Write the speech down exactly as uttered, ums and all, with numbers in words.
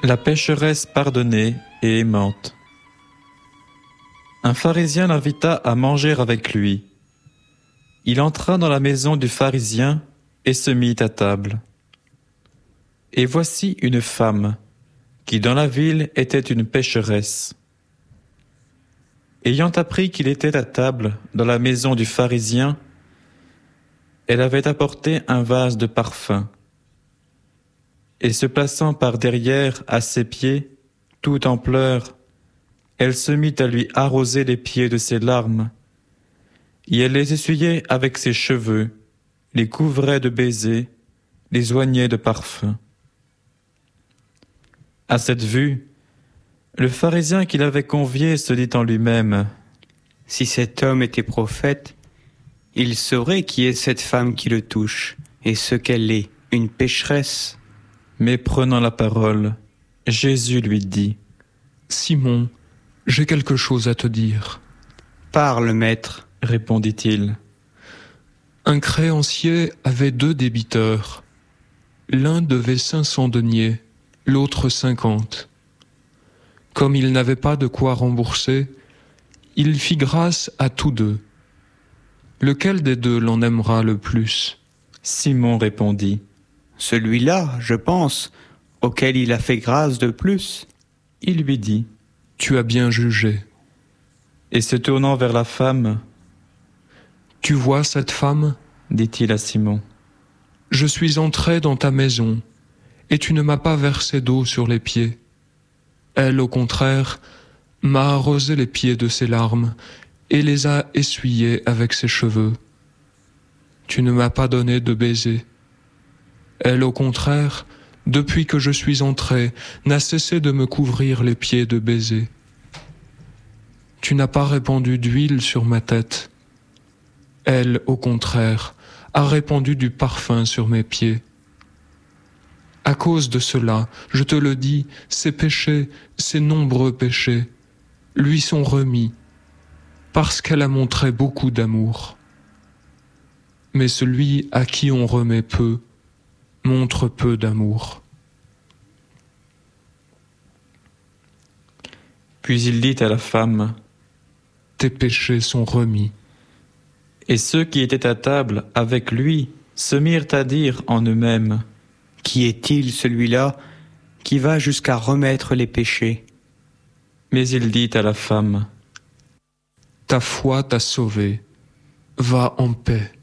La pécheresse pardonnée et aimante. Un pharisien l'invita à manger avec lui. Il entra dans la maison du pharisien et se mit à table. Et voici une femme qui dans la ville était une pécheresse. Ayant appris qu'il était à table dans la maison du pharisien, elle avait apporté un vase de parfum. Et se plaçant par derrière à ses pieds, tout en pleurs, elle se mit à lui arroser les pieds de ses larmes, et elle les essuyait avec ses cheveux, les couvrait de baisers, les oignait de parfum. À cette vue, le pharisien qui l'avait convié se dit en lui-même : « Si cet homme était prophète, il saurait qui est cette femme qui le touche, et ce qu'elle est, une pécheresse. » Mais prenant la parole, Jésus lui dit : « Simon, j'ai quelque chose à te dire. »« Parle, maître, » répondit-il. Un créancier avait deux débiteurs. L'un devait cinq cents deniers, l'autre cinquante. Comme il n'avait pas de quoi rembourser, il fit grâce à tous deux. Lequel des deux l'en aimera le plus ? Simon répondit : Celui-là, je pense, auquel il a fait grâce de plus. Il lui dit : Tu as bien jugé. Et se tournant vers la femme : Tu vois cette femme ? dit-il à Simon. Je suis entré dans ta maison, et tu ne m'as pas versé d'eau sur les pieds. Elle, au contraire, m'a arrosé les pieds de ses larmes, et les a essuyés avec ses cheveux. Tu ne m'as pas donné de baiser. Elle, au contraire, depuis que je suis entré, n'a cessé de me couvrir les pieds de baisers. Tu n'as pas répandu d'huile sur ma tête. Elle, au contraire, a répandu du parfum sur mes pieds. À cause de cela, je te le dis, ses péchés, ses nombreux péchés, lui sont remis, parce qu'elle a montré beaucoup d'amour. Mais celui à qui on remet peu, montre peu d'amour. Puis il dit à la femme : Tes péchés sont remis. Et ceux qui étaient à table avec lui se mirent à dire en eux-mêmes : Qui est-il celui-là qui va jusqu'à remettre les péchés ? Mais il dit à la femme : Ta foi t'a sauvée, va en paix.